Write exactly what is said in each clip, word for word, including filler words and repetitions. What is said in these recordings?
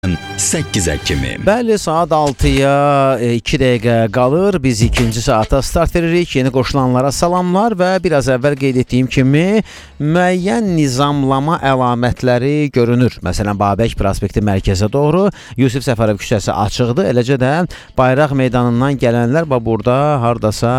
səkkizə kimi. Bəli, saat altıya iki dəqiqə qalır. Biz ikinci saata start veririk. Yeni qoşulanlara salamlar və biraz əvvəl qeyd etdiyim kimi müəyyən nizamlama əlamətləri görünür. Məsələn, Babək prospekti mərkəzə doğru Yusif Səfərov küçəsi açıqdır. Eləcə də Bayraq meydanından gələnlər və burada hardasa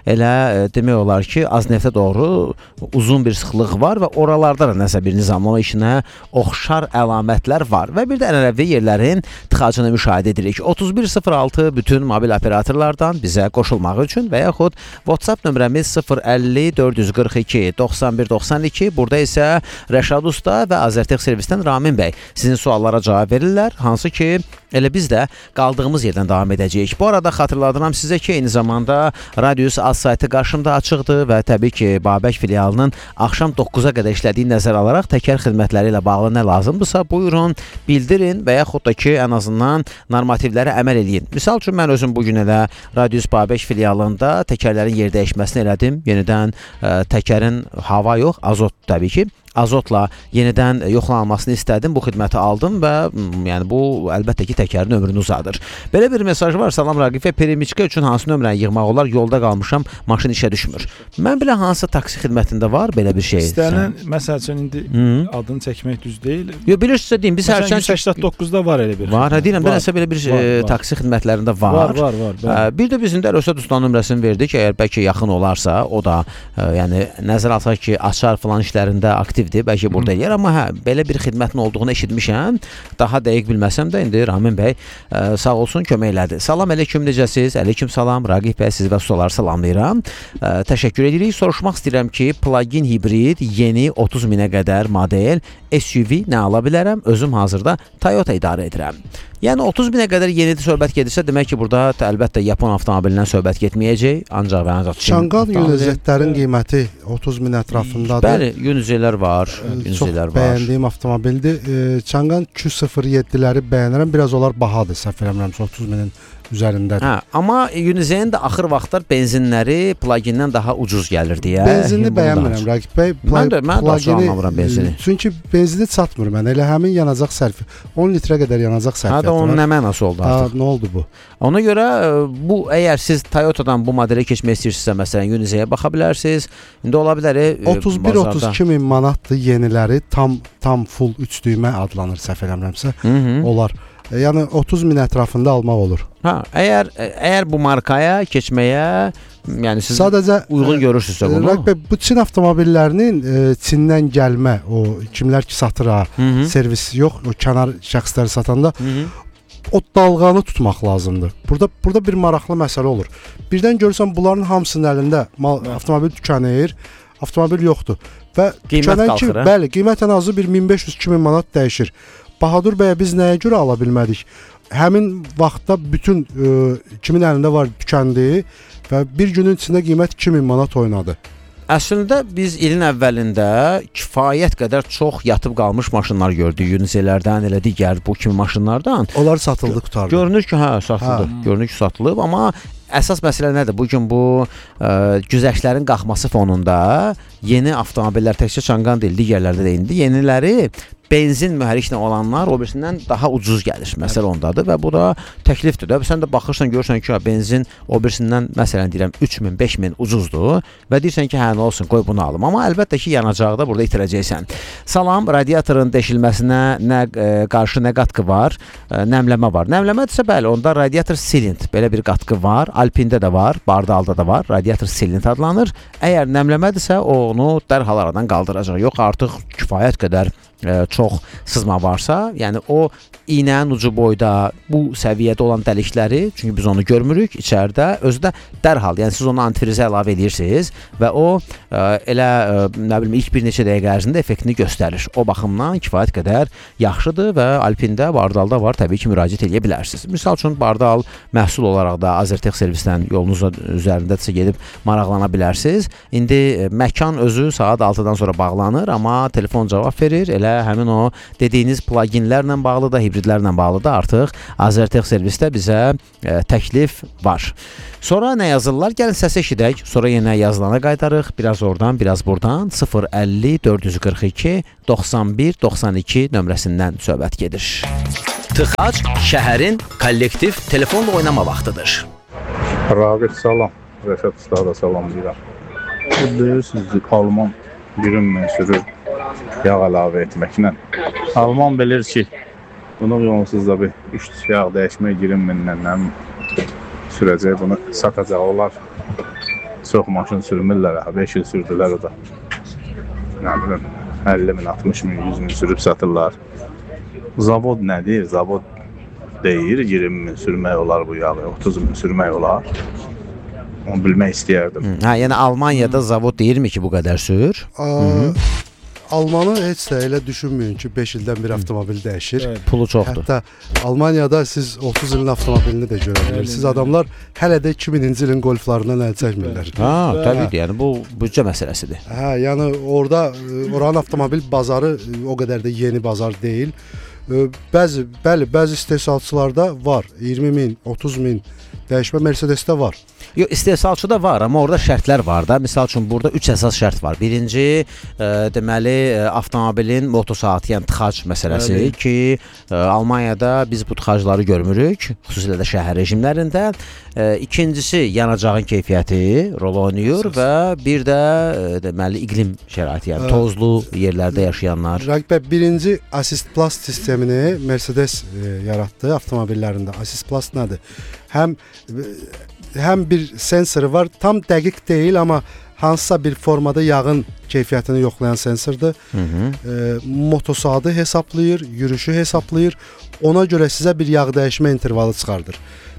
elə demək olar ki, Azneftə doğru uzun bir sıxlıq var və oralarda da nəsə bir nizamlama işinə oxşar əlamətlər var və bir də ənənəvi yerlərin tıxacını müşahidə edirik. otuz bir sıfır altı bütün mobil operatorlardan bizə qoşulmaq üçün və yaxud WhatsApp nömrəmiz sıfır əlli dörd yüz qırx iki doxsan bir doxsan iki. Burada isə Rəşad Usta və Azərtex servisdən Ramin bəy sizin suallara cavab verirlər. Hansı ki, elə biz də qaldığımız yerdən davam edəcəyik. Bu arada xatırladıram sizə ki, eyni zamanda Radius az saytı qarşımda açıqdır və təbii ki, Babək filialının axşam doqquza qədər işlədiyi nəzər alaraq təkər xidmətləri ilə bağlı nə lazımdırsa, buyurun, bildirin və yaxud da ki, ən azından normativlərə əməl eləyin. Misal üçün, mən özüm bugün elə Radius Babək filialında təkərlərin yer dəyişməsini elədim. Yenidən ə, təkərin hava yox, azot təbii ki, azotla yenidən yoxlanılmasını istədim. Bu xidməti aldım və yəni bu əlbəttə ki, təkərin ömrünü uzadır. Belə bir mesaj var. Salam Raqif və Perimiçka üçün hansı nömrəni yığmaq olar? Yolda qalmışam, maşın işə düşmür. Mən bilə hansı taksi xidmətində var belə bir şey? İstənilən, məsəl üçün indi Hı -hı. adını çəkmək düz deyil. Yox, bilirsinizsə deyim, biz hərçənd yüz səksən doqquzda var elə bir. Var, hə deyirəm, beləsə belə bir var, e, var. taksi xidmətlərində var. Var, var, var. Ə, bir də bizim də Röşad Ustanın nömrəsini verdik. Əgər bəlkə yaxın olarsa, o da ə, yəni nəzərə alsaq ki, açar falan işlərində aktivdir. Bəlkə burada eləyər. Amma hə, belə bir xidmətin olduğunu eşitmişəm. Daha dəqiq bilməsəm də indi Ramin bəy ə, sağ olsun, kömək elədi. Salam əleykum, necəsiz? Əleykum salam. Raqif bəy, siz və ustaları salamlayıram. Ə, təşəkkür edirik. Soruşmaq istəyirəm ki, plug-in hibrid yeni otuz minə qədər model S U V nə ala bilərəm? Özüm hazırda Toyota idarə edirəm. Yəni otuz minə qədər yeni söhbət gedirsə, demək ki, burada əlbəttə Yapon avtomobilindən söhbət getməyəcək. Ancaq və ancaq Çanqan Yunizətlərin qiyməti otuz min ətrafındadır. Bəli, Yunizələr var. Yunizələr var. Çox bəyəndiyim avtomobildir. Ç iki sıfır yeddiləri bəyənirəm. Biraz onlar bahadır, səhv eləmirəmsə otuz minin üzərindədir. Hə, amma Yunizənin də axır vaxtlar benzinləri plug-indən daha ucuz gəlir deyə. Benzinini bəyənmirəm Raqif bəy. Mən də mən də anlamıram benzini. Çünki benzini çatmır mən. Elə həmin yanacaq sərfi on litrə qədər yanacaq sərfiyyatı var. Hə, onun nə mənası oldu artıq? Ha, nə oldu bu? Ona görə bu əgər siz Toyota'dan bu modelə keçmək istəyirsinizsə, məsələn, Yunizəyə baxa bilərsiniz. İndi ola bilər otuz bir otuz iki min manatdır yeniləri, tam tam full üç düymə adlanır, səhv eləmirəmsə. Onlar yəni otuz min ətrafında almaq olur. Hə, əgər əgər bu markaya keçməyə, yəni siz sadəcə uyğun görürsünüzsə bunu. Rəqbə, bu Çin avtomobillərinin e, Çindən gəlmə, o kimlər ki satır ha, Hı -hı. servis yox, o kənar şəxsləri satanda Hı -hı. o dalğanı tutmaq lazımdır. Burada burada bir maraqlı məsələ olur. Birdən görürsən bunların hamısının əlində mal, avtomobil tükənir, avtomobil yoxdur və qiymət qalxır. Bəli, qiymət ən azı bir min beş yüz iki min manat dəyişir. Bahadur bəyə biz nəyə görə ala bilmədik? Həmin vaxtda bütün e, kimin əlində var tükəndi və bir günün içində qiymət iki min manat oynadı. Əslində biz ilin əvvəlində kifayət qədər çox yatıb qalmış maşınlar gördük. Yunizələrdən, elə digər bu kimi maşınlardan. Onlar satıldı, qutardı. Görünür ki, hə, satıldı. Hə. Görünür ki, satılıb, amma əsas məsələ nədir? Bugün bu ə, güzəştlərin qalxması fonunda yeni avtomobillər təkcə Çanqan deyil, digərlərdə də indi yeniləri benzin mühərriklə olanlar o birisindən daha ucuz gəlir. Məsələ ondadır və bu da təklifdir də. Sən də baxırsan, görürsən ki, benzin o birisindən məsələn deyirəm üç min, beş min ucuzdur və deyirsən ki, hə nə olsun, qoy bunu alım. Amma əlbəttə ki, yanacaqda burada itirəcəksən. Salam, radiatorun deşilməsinə nə ə, qarşı nə qatqı var? Ə, nəmləmə var. Nəmləmədirsə bəli, onda radiator silint belə bir qatqı var. Alpində də var, Bardalda da var. Radiator silint adlanır. Əgər nəmləmədirsə, onu dərhal aradan qaldıracaq. Yox, artıq kifayət qədər ə, çox sızma varsa, yəni o iynənin ucu boyda bu səviyyədə olan dəlikləri, çünki biz onu görmürük içəridə, özü də dərhal, yəni siz onu antifrizə əlavə edirsiniz və o ə, elə ə, nə bilim ilk bir neçə dəqiqə ərzində effektini göstərir. O baxımdan kifayət qədər yaxşıdır və Alpində, Bardalda var, təbii ki, müraciət edə bilərsiniz. Misal üçün Bardal məhsul olaraq da Azərtex servisdən yolunuz üzərindədirsə gedib maraqlana bilərsiniz. İndi məkan özü saat altıdan sonra bağlanır, amma telefon cavab verir. Elə həmin o dediyiniz plug-inlərlə bağlı da, hibridlərlə bağlı da artıq Azərtex servisdə bizə ə, təklif var. Sonra nə yazırlar? Gəlin səs eşidək. Sonra yenə yazılana qaytarıq. Biraz oradan, biraz buradan. sıfır əlli dörd yüz qırx iki doxsan bir doxsan iki nömrəsindən söhbət gedir. Tıxac şəhərin kollektiv telefonla oynama vaxtıdır. Raqib salam, Rəşad Ustağa da salamlayıram. Bilirsiniz, Alman birim sürür yağ əlavə etməklə. Alman bilir ki, bunu yolsuz da bir üç yağ dəyişmək girim minlə sürəcək, bunu satacaq olar. Çox maşın sürmürlər, beş il sürdülər o da. Nə bilim, əlli min, altmış min, yüz min sürüb satırlar. Zavod nədir? Zavod deyir, yirmi min sürmək olar bu yağı, otuz min sürmək olar. Onu bilmək istəyərdim. Ha, yəni Almaniyada zavod deyirmi ki, bu qədər sür? Aa, Almanı heç də elə düşünməyin ki, beş ildən bir avtomobil dəyişir. Evet. Pulu çoxdur. Hətta Almaniyada siz otuz ilin avtomobilini də görə bilirsiniz. Adamlar hələ də iki minci ilin Golflarından əl çəkmirlər. Ha, təbii, yəni bu büdcə məsələsidir. Hə, yəni orada oranın avtomobil bazarı o qədər də yeni bazar deyil. Bəzi, bəli, bəzi istehsalçılarda var. iyirmi min, otuz min dəyişmə Mercedesdə var. Yox, istehsalçıda var, amma orada şərtlər var da. Misal üçün burada üç əsas şərt var. Birinci, e, deməli, e, avtomobilin motosaatı, yəni tıxac məsələsi Bəli. ki, e, Almaniyada biz bu tıxacları görmürük, xüsusilə də şəhər rejimlərində. E, ikincisi, yanacağın keyfiyyəti rol oynayır və bir də e, deməli iqlim şəraiti, yəni tozlu yerlərdə yaşayanlar. Rəqib bəy, birinci Assist Plus sistemini Mercedes e, yaratdı avtomobillərində. Assist Plus nədir? Həm həm bir sensoru var, tam dəqiq deyil, amma hansısa bir formada yağın keyfiyyətini yoxlayan sensordur. Hı -hı. E, motosaatı hesablayır, yürüyüşü hesablayır. Ona görə sizə bir yağ dəyişmə intervalı çıxardır.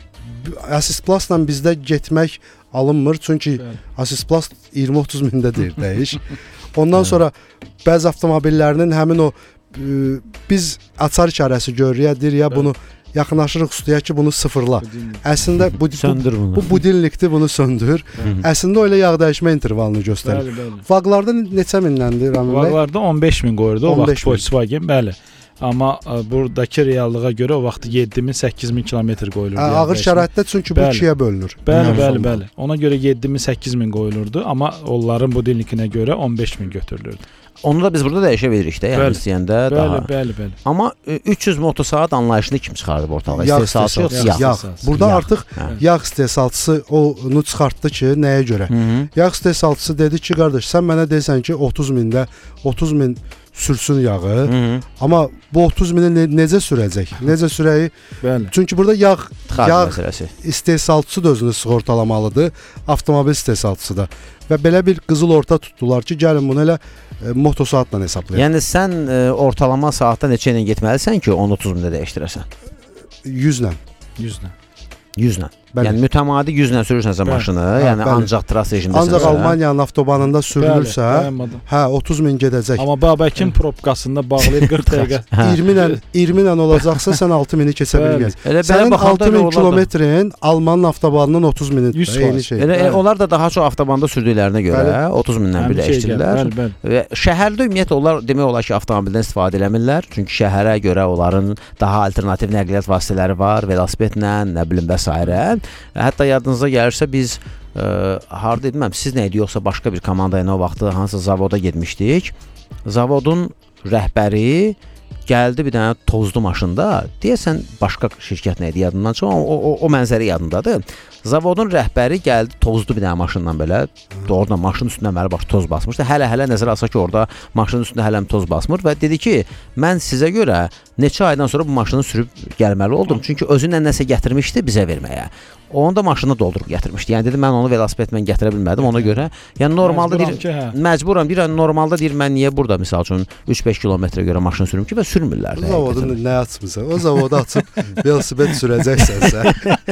Assist Plus-la bizdə getmək alınmır, çünki evet. Assist Plus iyirmi otuz mində deyir dəyiş. Ondan sonra bəzi avtomobillərinin həmin o e, biz açar işarəsi görürük, deyir ya bunu yaxınlaşırıq ustaya ki, bunu sıfırla. Əslində bu bu, bu budilnikdir, bunu söndür. Əslində o ilə yağ dəyişmə intervalını göstərir. Bəli, bəli. Vaqlarda neçə minləndir Ramil bəy? Vaqlarda on beş min qoyurdu o vaxt Volkswagen, bəli. Amma buradakı reallığa görə o vaxt yeddi min, səkkiz min kilometr qoyulurdu. Ə, ağır şəraitdə çünki bu ikiyə bölünür. Bəli, bəli, bəli. Ona görə yeddi min, səkkiz min qoyulurdu, amma onların budilnikinə görə on beş min götürülürdü. Onu da biz burada dəyişə veririk də, yəni istəyəndə daha. Bəli, bəli, bəli. Amma üç yüz motosaat anlayışını kim çıxardı ortalığa? İstehsalçı yoxsa yağ? Yağ. Burada yağ. Artıq hə. Yağ istehsalçısı onu çıxartdı ki, nəyə görə? Hı -hı. Yağ istehsalçısı dedi ki, qardaş, sən mənə deyirsən ki, otuz mində otuz min sürsün yağı. Hı -hı. Amma bu otuz mini ne, necə sürəcək? Necə sürəyi? Bəli. Çünki burada yağ Tıxac yağ məsələsi. İstehsalçısı da özünü sığortalamalıdır, avtomobil istehsalçısı da. Və belə bir qızıl orta tutdular ki, gəlin bunu elə e, motosaatla hesablayaq. Yəni sən e, ortalama saatda neçə ilə getməlisən ki, on otuz mində dəyişdirəsən? yüzlə. yüzlə. yüzlə. Bəli. Yəni mütəmadi yüzlə sürürsənsə maşını, hə, yəni bəli. Ancaq tras rejimdəsənsə. Ancaq Almaniyanın avtobanında sürülürsə, bəli, hə otuz min gedəcək. Amma Babəkin probkasında bağlayır qırx dəqiqə. iyirmi ilə iyirmi ilə olacaqsa sən altı mini keçə bilməyəcəksən. Sənin altı min kilometrin Almanın avtobanının otuz mini eyni şey. Elə e, onlar da daha çox avtobanda sürdüklərinə görə bəli. otuz mindən bir dəyişdirlər. Və şəhərdə ümumiyyətlə onlar demək olar ki, avtomobildən istifadə eləmirlər. Çünki şəhərə görə onların daha alternativ nəqliyyat vasitələri var, velosipedlə, nə bilim və s. Hətta yadınıza gəlirsə biz e, harda etməm, siz nə idi yoxsa başqa bir komanda ilə o vaxtı hansısa zavoda getmişdik. Zavodun rəhbəri gəldi bir dənə tozlu maşında. Deyəsən başqa şirkət nə idi yadımdan çıxır, o, o, o mənzərə yadındadır. Zavodun rəhbəri gəldi tozlu bir dənə maşından belə, oradan maşının üstündən məli baş toz basmışdı. Hələ-hələ nəzərə alsa ki, orada maşının üstündə hələm toz basmır və dedi ki, mən sizə görə neçə aydan sonra bu maşını sürüb gəlməli oldum. Çünki özünlə nəsə gətirmişdi bizə verməyə. Onu da maşını doldurub gətirmişdi. Yəni dedi mən onu velosipedlə gətirə bilmədim. Ona görə, yəni normalda deyir, məcburam. Bir normalda deyir mən niyə burada misal üçün üç beş kilometrə görə maşın sürüm ki və sürmürlər. O zavodu nə açmısan? O zavodu açıb velosiped sürəcəksənsə,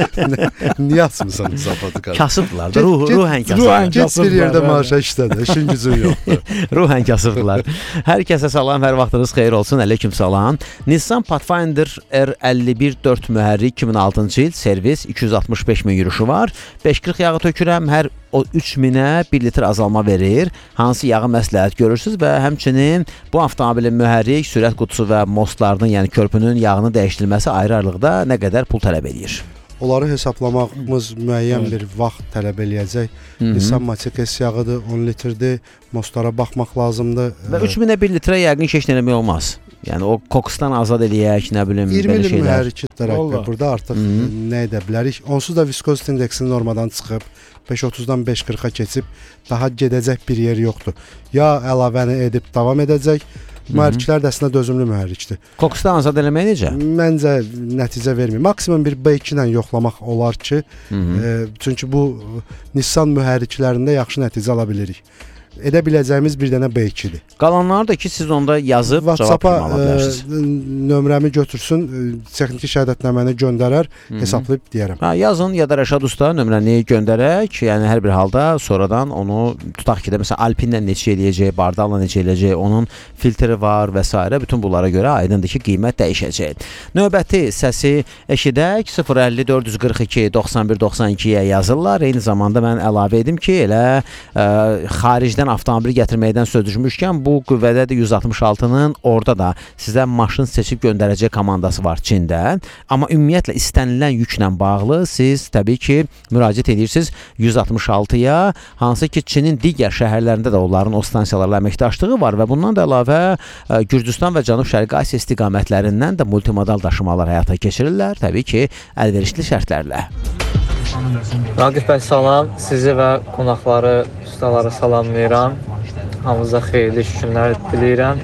niyə açmısan o zavodu? Kasıbdılar da, ruh, ruhən kasıbdılar. Get bir yerdə maaşa işlədə, işin gücün yoxdur. Ruhən kasıbdılar. Hər kəsə salam, hər vaxtınız xeyir olsun. Aleyküm salam. Nissan Pathfinder R əlli bir dörd mühərrik iki min altıncı il, servis, iki yüz altmış beş min yürüşü var. beş qırx yağı tökürəm, hər o üç minə bir litr azalma verir. Hansı yağı məsləhət görürsünüz və həmçinin bu avtomobilin mühərrik, sürət qutusu və mostlarının, yəni körpünün yağını dəyişdirilməsi ayrı-ayrılıqda nə qədər pul tələb edir? Onları hesablamağımız müəyyən bir vaxt tələb eləyəcək. Nissan Matic-S yağıdır, on litrdir. Mostlara baxmaq lazımdır. Və üç minə bir litrə yəqin ki, heç nə eləmək olmaz. Yəni o kokusdan azad eləyək, nə bilim, iyirmi belə ilin şeylər. mühərrikdirlər. Burada artıq Hı-hı. nə edə bilərik? Onsuz da viskozit indeksinin normadan çıxıb beş otuzdan beş qırxa keçib daha gedəcək bir yer yoxdur. Ya əlavəni edib davam edəcək. Mühərriklər də əslində dözümlü mühərrikdir. Kokusdan azad eləmək necə? Məncə nəticə vermir. Maksimum bir B iki ilə yoxlamaq olar ki, e, çünki bu Nissan mühərriklərində yaxşı nəticə ala bilirik. Edə biləcəyimiz bir dənə B ikidir. Qalanları da ki, siz onda yazıb WhatsApp-a cavab ala bilərsiniz. Nömrəmi götürsün, texniki şəhadətnaməni göndərər, Hı-hı. hesablayıb deyərəm. Ha, yazın ya da Rəşad usta nömrəni göndərək. Yəni hər bir halda sonradan onu tutaq ki də məsələn Alpinlə neçə eləyəcək, Bardalla neçə eləyəcək, onun filtri var və s. bütün bunlara görə aydındır ki, qiymət dəyişəcək. Növbəti səsi eşidək sıfır əlli dörd yüz qırx iki doxsan bir doxsan ikiyə yazırlar. Eyni zamanda mən əlavə edim ki, elə ə, xaricdən avtomobil gətirməkdən söz düşmüşkən bu qüvvədədir yüz altmış altının orada da sizə maşın seçib göndərəcək komandası var Çində. Amma ümumiyyətlə istənilən yüklə bağlı siz təbii ki müraciət edirsiniz yüz altmış altıya, hansı ki Çinin digər şəhərlərində də onların o stansiyalarla əməkdaşlığı var və bundan da əlavə ə, Gürcüstan və Cənub-Şərqi Asiya istiqamətlərindən də multimodal daşımalar həyata keçirirlər, təbii ki əlverişli şərtlərlə. Raqif bəy salam, sizi və qonaqları, ustaları salamlayıram. Hamınıza xeyirli günlər diləyirəm.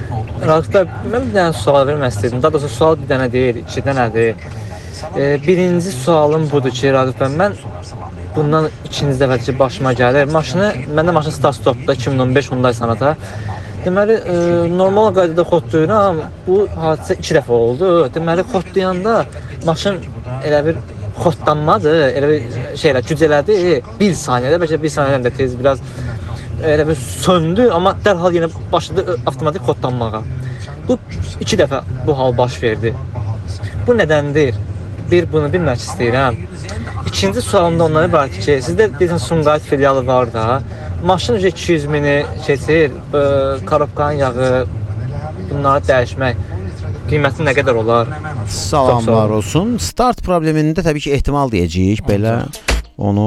Raqif bəy, mən bir dənə sual vermək istəyirdim. Daha doğrusu sual bir dənə deyil, iki dənədir. E, birinci sualım budur ki, Raqif bəy, mən bundan ikinci dəfə ki, başıma gəlir. Maşını, məndə maşın start-stopda iki min on beş Hyundai Sonata. Deməli, e, normal qaydada xodlayıram. Bu hadisə iki dəfə oldu. Deməli, xodlayanda maşın elə bir xodlanmadı, elə bir şeylə güc elədi. Bir saniyədə, bəlkə bir saniyədən də tez biraz elə bir söndü, amma dərhal yenə başladı avtomatik xodlanmağa. Bu iki dəfə bu hal baş verdi. Bu nədəndir? Bir, bunu bilmək istəyirəm. İkinci sualımda onlara ibarət ki, sizdə deyəsən Sumqayıt filialı var da, maşın iki yüz mini keçir, korobkanın yağı, bunları dəyişmək qiyməti nə qədər olar? Salamlar olsun. Start problemində təbii ki ehtimal deyəcəyik. Belə onu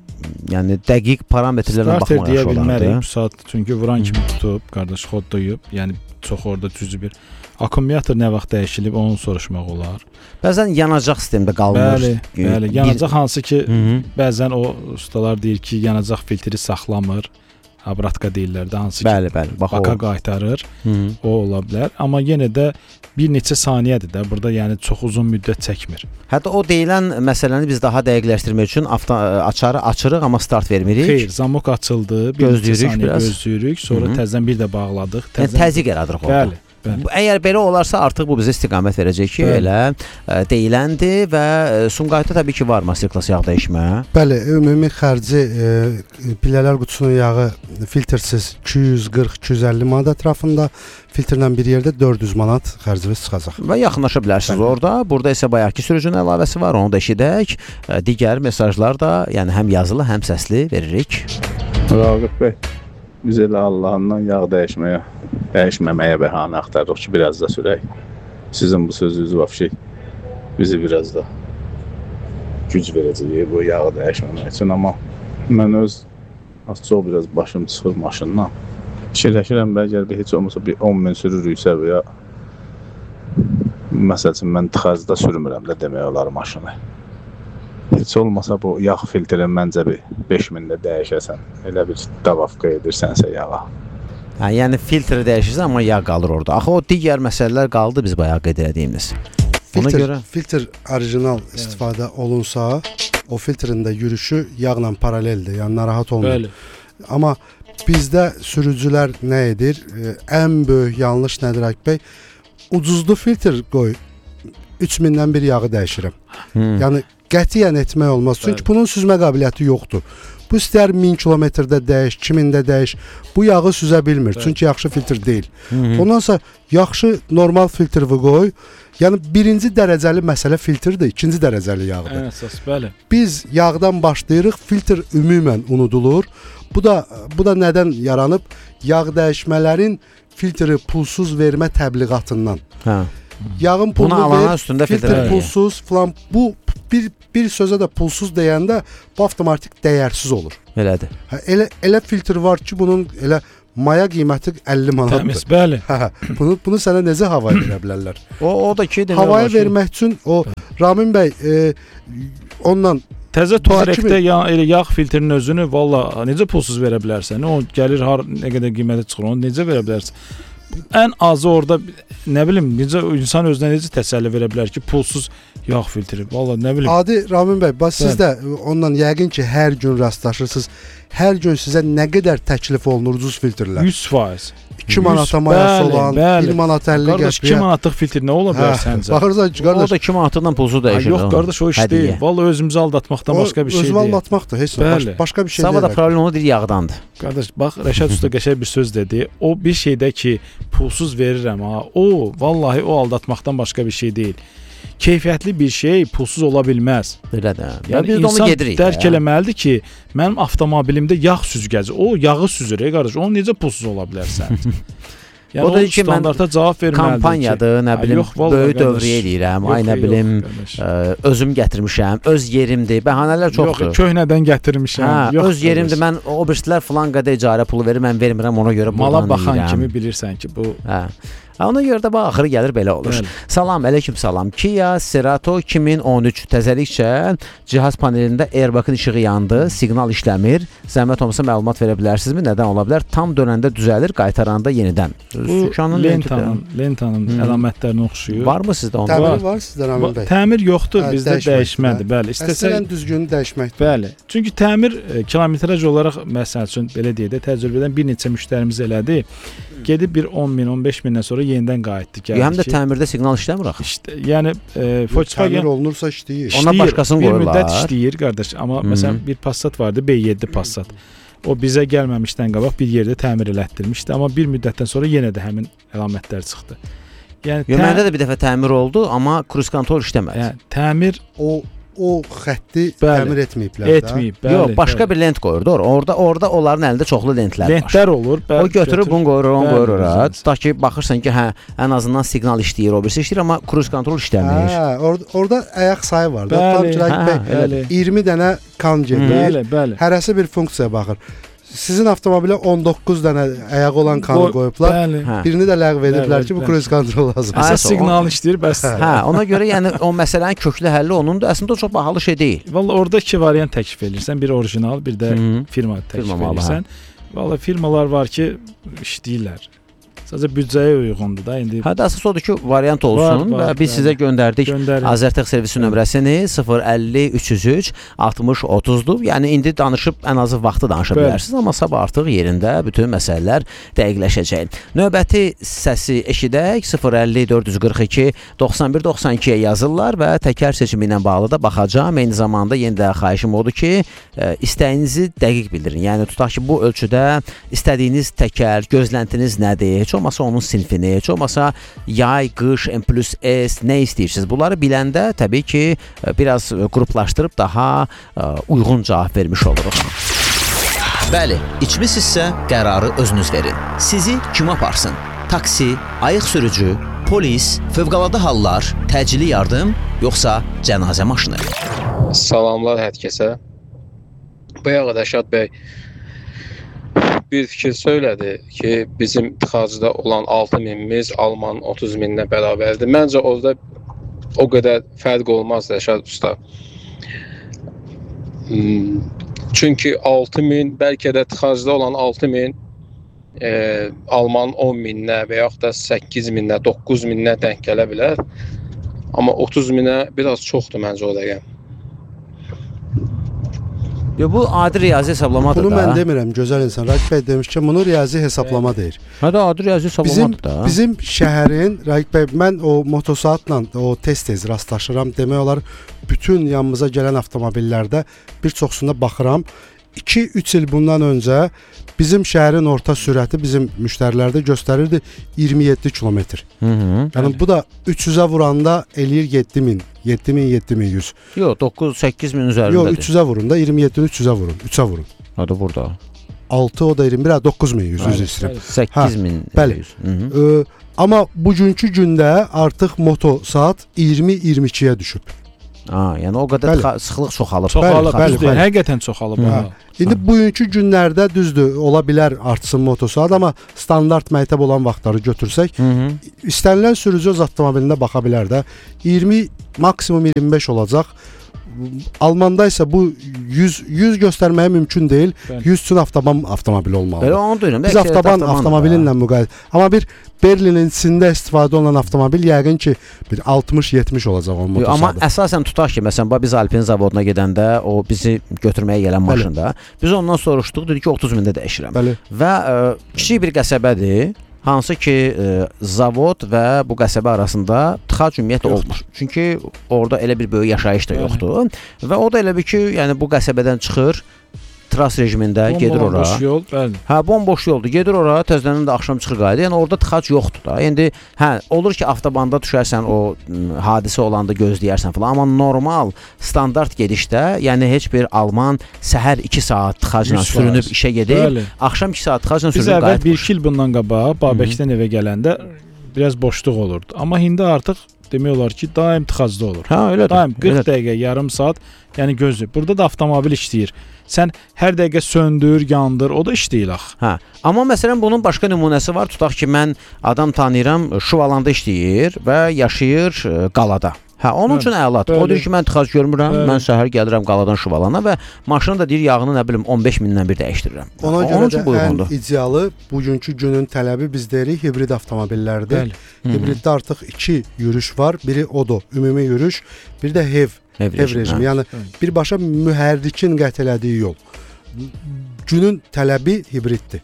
yəni dəqiq parametrlərlə baxmaq olar. Start deyə bilmərik bu saat, çünki vuran kimi tutub, qardaş xodlayıb, yəni çox orada cüzi bir akkumulyator nə vaxt dəyişilib, onu soruşmaq olar. Bəzən yanacaq sistemdə qalmır. Bəli, bəli. Yanacaq hansı ki, Hı-hı. bəzən o ustalar deyir ki, yanacaq filtri saxlamır. Abratka deyirlər də, hansı ki, bəli, bəli, bax, baka qaytarır, Hı-hı. o ola bilər. Amma yenə də bir neçə saniyədir də, burada yəni çox uzun müddət çəkmir. Hətta o deyilən məsələni biz daha dəqiqləşdirmək üçün avto açarı açırıq, amma start vermirik. Xeyr, zamok açıldı, bir neçə saniyə gözləyirik, sonra Hı-hı. təzədən bir də bağladıq. Təzədən... Yəni, təzyiq yaradırıq orada. Bəli. Bəli. Əgər belə olarsa artıq bu bizə istiqamət verəcək ki, Bəli. elə ə, deyiləndir və Sumqayıtda təbii ki var masterclass yağ dəyişmə. Bəli, ümumi xərci e, pillələr qutusunun yağı filtrsiz iki yüz qırx iki yüz əlli manat ətrafında, filtrlə bir yerdə dörd yüz manat xərcimiz çıxacaq. Və yaxınlaşa bilərsiniz Bəli. orada. Burada isə bayaqki sürücünün əlavəsi var, onu da eşidək. Ə, digər mesajlar da, yəni həm yazılı, həm səsli veririk. Raqif bəy, biz elə Allahından yağ dəyişməyə, dəyişməməyə bəhanə axtarırıq ki, biraz da sürək. Sizin bu sözünüz vəfşi bizi biraz da güc verəcək bu yağı dəyişməmək üçün, amma mən öz az çox biraz başım çıxır maşından. Fikirləşirəm, bəlkə bir heç olmasa bir on min sürürüksə və ya məsəl üçün mən tıxacda sürmürəm də demək olar maşını. Heç olmasa bu yağ filtrini məncə bir beş mində dəyişəsən, elə bir davafqa edirsənsə yağa. Hə, yəni filtri dəyişirsə, amma yağ qalır orada. Axı o digər məsələlər qaldı biz bayaq qeyd etdiyimiz. Ona filtr, görə filtr orijinal istifadə olunsa, o filtrin də yürüşü yağla paraleldir, yəni narahat olmur. Bəli. Amma bizdə sürücülər nə edir? E, ən böyük yanlış nədir Akif bəy? Ucuzlu filtr qoy, üç mindən bir yağı dəyişirəm. Hmm. Yəni qətiyyən etmək olmaz. Çünki Bəli. bunun süzmə qabiliyyəti yoxdur. Bu istər min kilometrdə dəyiş, iki mində dəyiş, bu yağı süzə bilmir. Bəli. Çünki yaxşı filtr deyil. Hı-hı. Ondan sonra yaxşı normal filtri qoy. Yəni birinci dərəcəli məsələ filtrdir, ikinci dərəcəli yağdır. Ən əsas, bəli. Biz yağdan başlayırıq, filtr ümumən unudulur. Bu da bu da nədən yaranıb? Yağ dəyişmələrin filtri pulsuz vermə təbliğatından. Hə. Yağın pulunu ver, üstündə filtr filtr pulsuz falan. Bu bir bir sözə də pulsuz deyəndə bu avtomatik dəyərsiz olur. Elədir. Hə, elə elə filtr var ki, bunun elə maya qiyməti əlli manatdır. Təmiz, bəli. Hə, bunu bunu sənə necə havaya verə bilərlər? O o da ki demək Havaya olar ki- vermək üçün o Ramin bəy e, ondan Təzə tuarekdə kimi- ya, elə yağ filtrinin özünü valla necə pulsuz verə bilərsən? O gəlir har nə qədər qiyməti çıxır, onu necə verə bilərsən? Ən azı orada nə bilim, necə insan özünə necə təsəlli verə bilər ki, pulsuz yağ filtri. Valla nə bilim. Adi Ramin bəy, bax siz də ondan yəqin ki, hər gün rastlaşırsınız. Hər gün sizə nə qədər təklif olunur ucuz filtrlər? yüz faiz. iki manata mayası olan, bir manat əlli Qardaş, iki qəpiyə. manatlıq filtr nə ola bilər səncə? Baxırsan ki, O qardaş, da iki manatdan pulsuz dəyişir. Yox qardaş, o iş Hədiyyə. deyil. Valla özümüzü aldatmaqdan başqa bir şey özünü deyil. aldatmaqdır, heç Bəli. baş, başqa bir şey Sabah da deyil. problem onu deyir yağdandır. Qardaş, bax Rəşad usta qəşəng bir söz dedi. O bir şeydə ki, pulsuz verirəm ha. O vallahi o aldatmaqdan başqa bir şey deyil. Keyfiyyətli bir şey pulsuz ola bilməz. Belədir. Yəni Biz də onu insan gedirik. dərk ya. eləməlidir ki, mənim avtomobilimdə yağ süzgəci, o yağı süzür, ey qardaş. O necə pulsuz ola bilər səncə? Yəni O o da da ki, mən standarta cavab verməlidir. Kampanyadır, nə Ha, bilim, yox, vallahi böyük qardaş. dövriyyə eləyirəm, Yox, ay nə yox, bilim, qardaş. ə, özüm gətirmişəm, öz yerimdir. Bəhanələr Yox, çoxdur. köhnədən gətirmişəm. Hə, Yox, öz yerimdir. qardaş. Mən o birisilər falan qədər icarə pulu verir, mən vermirəm, ona görə Mala buradan baxan deyirəm. kimi bilirsən ki, bu Hə. Ona görə də bax axırı gəlir belə olur. Bəli. Salam, aleyküm salam. Kia Cerato iki min on üç təzəlikcə cihaz panelində airbagın işığı yandı, siqnal işləmir. Zəhmət olmasa məlumat verə bilərsinizmi? Nədən ola bilər? Tam dönəndə düzəlir, qaytaranda yenidən. bu Sükanın lentanın, lentanın Hı. əlamətlərinə oxşuyur. varmı sizdə onda? Təmiri var sizdə Ramin bəy? Təmir yoxdur, Hə, bizdə dəyişməkdir, dəyişmədir. hə. Bəli, istəsə Əslən düzgünü dəyişməkdir. bəli. Çünki təmir e, kilometraj olaraq məsəl üçün belə deyək də təcrübədən bir neçə müştərimiz elədi. Gedib bir on min, on beş mindən sonra yenidən qayıtdı gəldi. Həm də ki, təmirdə siqnal işləmir axı. İşte, yəni e, Təmir Volkswagen olunursa işləyir. Ona işləyir, başqasını bir qoyurlar. müddət işləyir qardaş, amma Hı. məsələn bir Passat vardı, B yeddi Passat. O bizə gəlməmişdən qabaq bir yerdə təmir elətdirmişdi, amma bir müddətdən sonra yenə də həmin əlamətlər çıxdı. Yəni Yo, məndə də bir dəfə təmir oldu, amma cruise control işləmədi. yəni təmir O o xətti Bəli. təmir etməyiblər də. etməyib, bəli. Yox, başqa bəli. bir lent qoyur. Doğru. Orada orada onların əlində çoxlu lentlər var. lentlər olur. O götürüb götür- bunu qoyur, onu Bəli, qoyur ora. özünüz. Tutaq ki, baxırsan ki, hə, ən azından siqnal işləyir, o birisi işləyir, amma cruise control işləmir. Hə, orada orada ayaq sayı var da. Bəli, Tam ki, Ramin hə, bəy, bəli. iyirmi dənə kan gedir. Bəli, bəli. Hərəsi bir funksiyaya baxır. Sizin avtomobilə on doqquz dənə ayağı olan kanı Qoy- qoyublar. Bəli. Hə. Birini də ləğv ediblər Bəli, ki, bu bəli. cruise control lazım. Hə. Əsas Əsas o- siqnal işləyir, bəs. Hə, ona görə yəni o məsələnin köklü həlli onundur. Əslində o çox bahalı şey deyil. Valla orada iki variant təklif edirsən. Bir orijinal, bir də Hı. firma təklif Firma malı, edirsən. Valla firmalar var ki, işləyirlər. Sadəcə büdcəyə uyğundur da indi. Hə, də əsas odur ki, variant olsun Var, var, və biz bəli. sizə göndərdik. Göndərin. Azərtəx servisi nömrəsini sıfır əlli üç yüz üç altmış otuzdur. Yəni indi danışıb ən azı vaxtı danışa Bəli. bilərsiniz, amma sabah artıq yerində bütün məsələlər dəqiqləşəcək. Növbəti səsi eşidək. sıfır əlli dörd yüz qırx iki doxsan bir doxsan ikiyə yazırlar və təkər seçimi ilə bağlı da baxacağam. Eyni zamanda yenə də xahişim odur ki, e, istəyinizi dəqiq bildirin. Yəni tutaq ki, bu ölçüdə istədiyiniz təkər, gözləntiniz nədir? Heç olmasa onun sinfini, heç olmasa yay, qış, M plus S nə istəyirsiniz? Bunları biləndə təbii ki, e, biraz qruplaşdırıb daha e, uyğun cavab vermiş oluruq. Bəli, içmisinizsə qərarı özünüz verin. Sizi kim aparsın? Taksi, ayıq sürücü, polis, fövqəladə hallar, təcili yardım, yoxsa cənazə maşını? Salamlar hər kəsə. Bayaq Rəşad bəy bir fikir söylədi ki, bizim ixracda olan altı minimiz Alman otuz mininə bərabərdir. Məncə orada o qədər fərq olmaz Rəşad usta. Hmm, Çünki altı min, bəlkə də ixracda olan altı min e, Alman on mininə və yaxud da səkkiz mininə, doqquz mininə denk gələ bilər. Amma otuz minə biraz çoxdur məncə o rəqəm. Yo, bu adi riyazi hesablamadır Bunu da. mən demirəm, gözəl insan. Raqiq bəy demişkən, bunu riyazi hesablama deyir. Hə də adi riyazi Bizim hesablamadır da. bizim şəhərin Raqiq bəy, mən o motosaatla o tez-tez rastlaşıram. Demək olar bütün yanımıza gələn avtomobillərdə bir çoxsuna baxıram. iki üç il bundan öncə bizim şəhərin orta sürəti bizim müştərilərdə göstərirdi iyirmi yeddi kilometr. Hı -hı. Yəni bu da üç yüzə vuranda eləyir yeddi min, yeddi min, yeddi min yüz. Yox, doqquz səkkiz min üzərindədir. Yox, üç yüzə vurun da iyirmi yeddini üç yüzə vurun, üçə vurun. Hadi burada. altı o da iyirmi bir, hə, doqquz min yüz, üzr istəyirəm. səkkiz min. bəli. Ee, amma bugünkü gündə artıq moto saat iyirmi iyirmi ikiyə düşüb. Ha, yəni o qədər Bəli. tıxa- sıxlıq çoxalıb. Çoxalıb, bəli, düzdür, bəli. həqiqətən çoxalıb. Hə. ha. İndi bugünkü günlərdə düzdür, ola bilər artsın motosat, amma standart məktəb olan vaxtları götürsək, Hı -hı. istənilən sürücü öz avtomobilində baxa bilər də. iyirmi maksimum iyirmi beş olacaq. Almanda isə bu yüz yüz göstərməyə mümkün deyil. Bəli. yüz üçün avtoban avtomobil olmalıdır. Belə onu deyirəm. Biz avtoban avtomobilinlə müqayisə. Amma bir Berlinin içində istifadə olunan avtomobil yəqin ki bir altmış yetmiş olacaq o motosadı. Amma əsasən tutaq ki, məsələn, bax, biz Alpin zavoduna gedəndə o bizi götürməyə gələn Bəli. maşında biz ondan soruşduq, dedi ki otuz mində dəyişirəm. Bəli. Və ə, kiçik bir qəsəbədir. Hansı ki ə, zavod və bu qəsəbə arasında tıxac ümumiyyətlə olmur. Çünki orada elə bir böyük yaşayış da yoxdur. Və o da elə bir ki, yəni bu qəsəbədən çıxır, tras rejimində gedir ora. Bomboş yol, bəli. Hə, bomboş yoldur. Gedir ora, tezdən də axşam çıxır qayıdır. Yəni orada tıxac yoxdur da. İndi hə, olur ki, avtobanda düşərsən, o m, hadisə olanda gözləyərsən falan, amma normal, standart gedişdə, yəni heç bir alman səhər iki saat tıxacla yüz sürünüb faiz. işə gedib, Bəli. axşam iki saat tıxacla Biz sürünüb əvvəl qayıtmır. bir iki il bundan qabaq Babəkdən evə gələndə biraz boşluq olurdu. Amma indi artıq demək olar ki, daim tıxacda olur. Hə, elədir. Daim qırx elədir. dəqiqə, yarım saat, yəni gözü. Burada da avtomobil işləyir. Sən hər dəqiqə söndür, yandır, o da işləyir axı. Hə, amma məsələn bunun başqa nümunəsi var. Tutaq ki, mən adam tanıyıram, Şuvalanda işləyir və yaşayır ə, Qalada. Hə, onun Bəli, üçün əladır. O bəli. deyir ki, mən tıxac görmürəm, Bəli. mən səhər gəlirəm Qaladan Şuvalana və maşını da deyir yağını nə bilim on beş mindən bir dəyişdirirəm. Ona Onun görə üçün də bu ən uyğundur. idealı bugünkü günün tələbi biz deyirik hibrid avtomobillərdir. Bəli. Hibriddə artıq iki yürüş var. Biri odur, ümumi yürüş, bir də hev, Ev hev rejimi, rejimi. hə. Yəni birbaşa mühərrikin qət elədiyi yol. Günün tələbi hibriddir.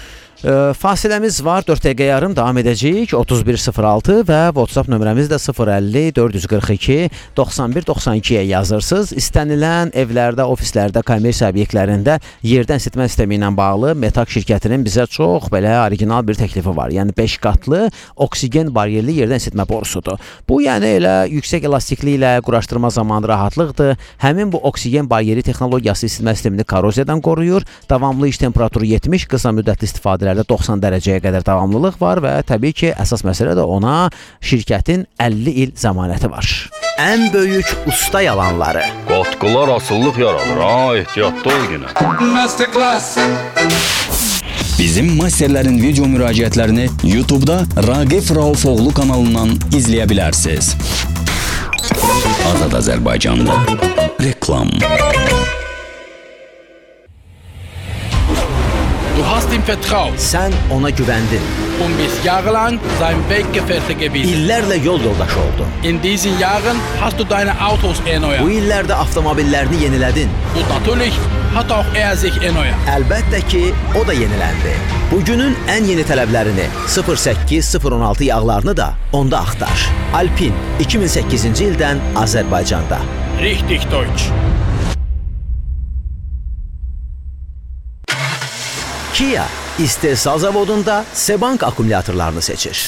Ə, Fasiləmiz var, dörd dəqiqə yarım davam edəcəyik. otuz bir sıfır altı və WhatsApp nömrəmiz də sıfır əlli dörd yüz qırx iki doxsan bir doxsan ikiyə yazırsınız. İstənilən evlərdə, ofislərdə, kommersiya obyektlərində yerdən isitmə sistemi ilə bağlı Metak şirkətinin bizə çox belə orijinal bir təklifi var. Yəni beş qatlı oksigen baryerli yerdən isitmə borusudur. Bu yəni elə yüksək elastikli ilə quraşdırma zamanı rahatlıqdır. Həmin bu oksigen baryeri texnologiyası isitmə sistemini korroziyadan qoruyur. Davamlı iş temperaturu yetmiş, qısa müddətli istifadələr doxsan dərəcəyə qədər davamlılıq var və təbii ki, əsas məsələ də ona şirkətin əlli il zəmanəti var. Ən böyük usta yalanları. Qatqılar asıllıq yaradır, ha, ehtiyatlı ol yenə. Bizim masterlərin video müraciətlərini YouTube-da Raqif Raufoğlu kanalından izləyə bilərsiniz. Azad Azərbaycanda reklam. Du hast ihm vertraut Sən ona güvəndin. und bist jahrelang sein Weggefährte gewesen. İllərlə yol yoldaşı oldun. In diesen Jahren hast du deine Autos Bu erneuert. illərdə avtomobillerini yenilədin. Und natürlich hat auch er sich erneuert. Əlbəttə ki, o da yeniləndi. Bugünün ən yeni tələblərini sıfır səkkiz sıfır on altı yağlarını da onda axtar. Alpin iki min səkkizinci ildən Azərbaycanda. Richtig deutsch. Kia istehsal zavodunda Sebank akkumulyatorlarını seçir.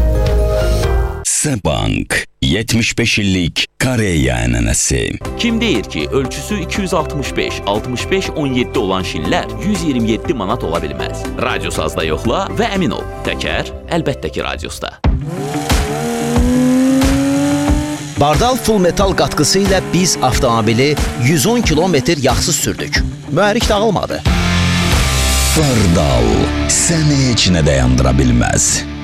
Sebank yetmiş beş illik Koreya ənənəsi. Kim deyir ki, ölçüsü iki yüz altmış beş altmış beş on yeddi olan şinlər yüz iyirmi yeddi manat ola bilməz. Radiosazda yoxla və əmin ol, təkər əlbəttə ki radiosda. Bardal Full Metal qatqısı ilə biz avtomobili yüz on kilometr yağsız sürdük. Mühərrik dağılmadı. Bardal səni heç nə dayandıra bilməz.